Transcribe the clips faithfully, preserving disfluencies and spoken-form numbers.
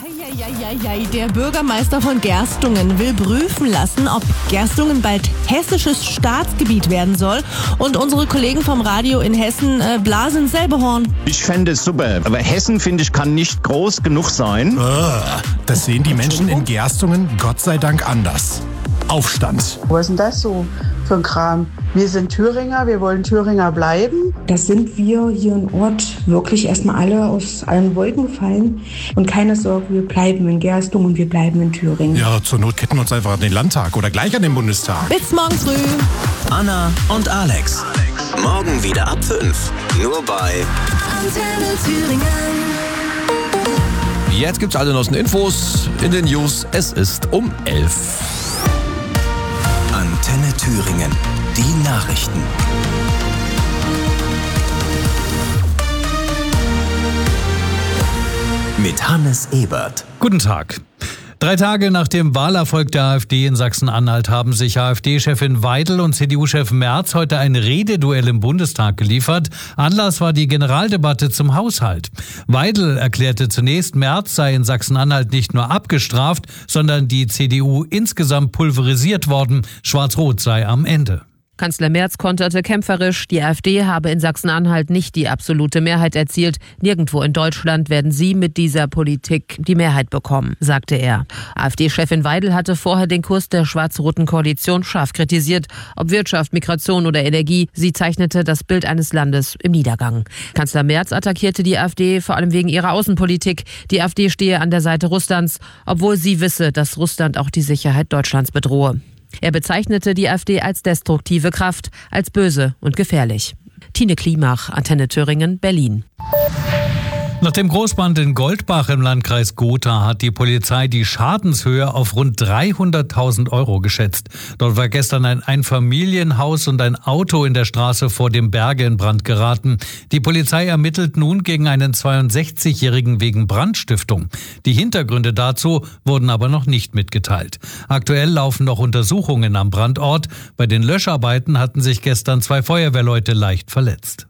Eieieiei, der Bürgermeister von Gerstungen will prüfen lassen, ob Gerstungen bald hessisches Staatsgebiet werden soll. Und unsere Kollegen vom Radio in Hessen äh, blasen selbe Horn. Ich fände es super, aber Hessen, finde ich, kann nicht groß genug sein. Das sehen die Menschen in Gerstungen Gott sei Dank anders. Aufstand. Was ist denn das so für ein Kram? Wir sind Thüringer, wir wollen Thüringer bleiben. Das sind wir hier im Ort wirklich erstmal alle aus allen Wolken gefallen. Und keine Sorge, wir bleiben in Gerstungen und wir bleiben in Thüringen. Ja, zur Not ketten wir uns einfach an den Landtag oder gleich an den Bundestag. Bis morgen früh. Anna und Alex. Morgen wieder ab fünf. Nur bei Antenne Thüringen. Jetzt gibt's alle neuesten Infos in den News. Es ist um elf. Antenne Thüringen. Die Nachrichten. Mit Hannes Ebert. Guten Tag. Drei Tage nach dem Wahlerfolg der AfD in Sachsen-Anhalt haben sich AfD-Chefin Weidel und C D U-Chef Merz heute ein Rededuell im Bundestag geliefert. Anlass war die Generaldebatte zum Haushalt. Weidel erklärte zunächst, Merz sei in Sachsen-Anhalt nicht nur abgestraft, sondern die C D U insgesamt pulverisiert worden. Schwarz-Rot sei am Ende. Kanzler Merz konterte kämpferisch, die AfD habe in Sachsen-Anhalt nicht die absolute Mehrheit erzielt. Nirgendwo in Deutschland werden sie mit dieser Politik die Mehrheit bekommen, sagte er. AfD-Chefin Weidel hatte vorher den Kurs der schwarz-roten Koalition scharf kritisiert. Ob Wirtschaft, Migration oder Energie, sie zeichnete das Bild eines Landes im Niedergang. Kanzler Merz attackierte die AfD vor allem wegen ihrer Außenpolitik. Die AfD stehe an der Seite Russlands, obwohl sie wisse, dass Russland auch die Sicherheit Deutschlands bedrohe. Er bezeichnete die AfD als destruktive Kraft, als böse und gefährlich. Tine Klimach, Antenne Thüringen, Berlin. Nach dem Großbrand in Goldbach im Landkreis Gotha hat die Polizei die Schadenshöhe auf rund dreihunderttausend Euro geschätzt. Dort war gestern ein Einfamilienhaus und ein Auto in der Straße vor dem Berge in Brand geraten. Die Polizei ermittelt nun gegen einen zweiundsechzigjährigen wegen Brandstiftung. Die Hintergründe dazu wurden aber noch nicht mitgeteilt. Aktuell laufen noch Untersuchungen am Brandort. Bei den Löscharbeiten hatten sich gestern zwei Feuerwehrleute leicht verletzt.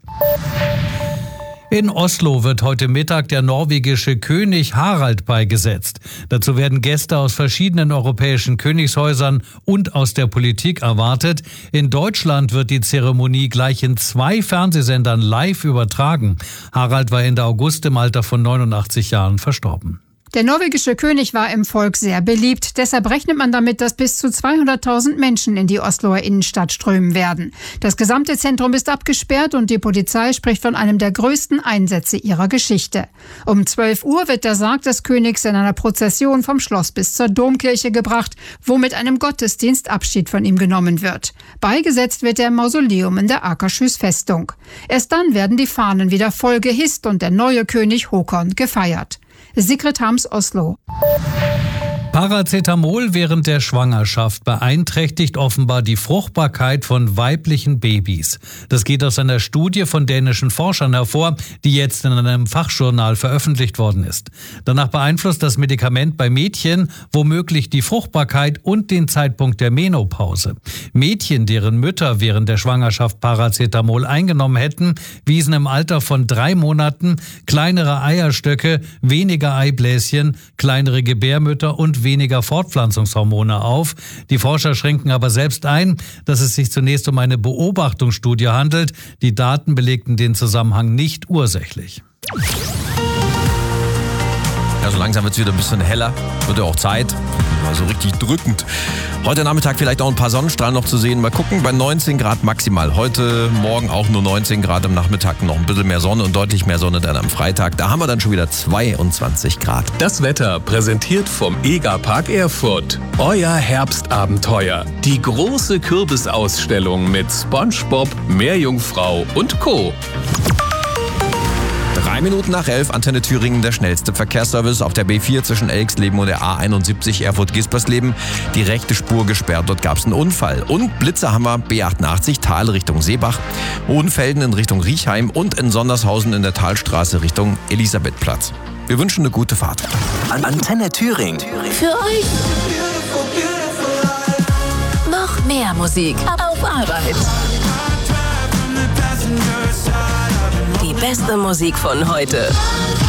In Oslo wird heute Mittag der norwegische König Harald beigesetzt. Dazu werden Gäste aus verschiedenen europäischen Königshäusern und aus der Politik erwartet. In Deutschland wird die Zeremonie gleich in zwei Fernsehsendern live übertragen. Harald war Ende August im Alter von neunundachtzig Jahren verstorben. Der norwegische König war im Volk sehr beliebt. Deshalb rechnet man damit, dass bis zu zweihunderttausend Menschen in die Osloer Innenstadt strömen werden. Das gesamte Zentrum ist abgesperrt und die Polizei spricht von einem der größten Einsätze ihrer Geschichte. Um zwölf Uhr wird der Sarg des Königs in einer Prozession vom Schloss bis zur Domkirche gebracht, wo mit einem Gottesdienst Abschied von ihm genommen wird. Beigesetzt wird er im Mausoleum in der Akershus Festung. Erst dann werden die Fahnen wieder voll gehisst und der neue König Håkon gefeiert. Sigrid Harms, Oslo. Paracetamol während der Schwangerschaft beeinträchtigt offenbar die Fruchtbarkeit von weiblichen Babys. Das geht aus einer Studie von dänischen Forschern hervor, die jetzt in einem Fachjournal veröffentlicht worden ist. Danach beeinflusst das Medikament bei Mädchen womöglich die Fruchtbarkeit und den Zeitpunkt der Menopause. Mädchen, deren Mütter während der Schwangerschaft Paracetamol eingenommen hätten, wiesen im Alter von drei Monaten kleinere Eierstöcke, weniger Eibläschen, kleinere Gebärmütter und weniger Fortpflanzungshormone auf. Die Forscher schränken aber selbst ein, dass es sich zunächst um eine Beobachtungsstudie handelt. Die Daten belegten den Zusammenhang nicht ursächlich. Ja, so langsam wird es wieder ein bisschen heller. Wird ja auch Zeit. War so richtig drückend. Heute Nachmittag vielleicht auch ein paar Sonnenstrahlen noch zu sehen. Mal gucken, bei neunzehn Grad maximal. Heute Morgen auch nur neunzehn Grad, am Nachmittag noch ein bisschen mehr Sonne und deutlich mehr Sonne dann am Freitag. Da haben wir dann schon wieder zweiundzwanzig Grad. Das Wetter präsentiert vom Egerpark Erfurt. Euer Herbstabenteuer. Die große Kürbisausstellung mit SpongeBob, Meerjungfrau und Co. Drei Minuten nach elf, Antenne Thüringen, der schnellste Verkehrsservice auf der B vier zwischen Elxleben und der A einundsiebzig Erfurt-Gispersleben. Die rechte Spur gesperrt, dort gab es einen Unfall. Und Blitzer haben wir B achtundachtzig Tal Richtung Seebach, Hohenfelden in Richtung Riechheim und in Sondershausen in der Talstraße Richtung Elisabethplatz. Wir wünschen eine gute Fahrt. Antenne Thüringen. Für euch noch mehr Musik auf Arbeit. Die beste Musik von heute.